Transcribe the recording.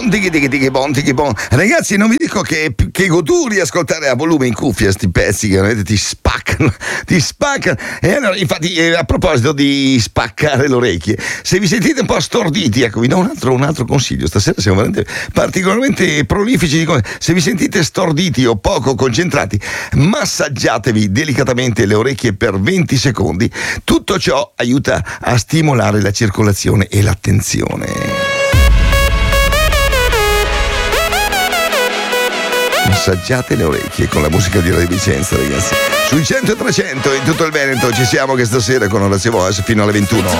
bon. Ragazzi, non vi dico che goduri ascoltare a volume in cuffia sti pezzi che veramente ti spaccano. E allora, infatti, a proposito di spaccare le orecchie, se vi sentite un po' storditi, ecco, vi do un altro consiglio. Stasera siamo veramente particolarmente prolifici se vi sentite storditi o poco concentrati, massaggiatevi delicatamente le orecchie per 20 secondi. Tutto ciò aiuta a stimolare la circolazione e l'attenzione. Massaggiate le orecchie con la musica di Radio Vicenza, ragazzi. Sui 100 e 300 in tutto il Veneto ci siamo che stasera con Orazio Voice fino alle 21.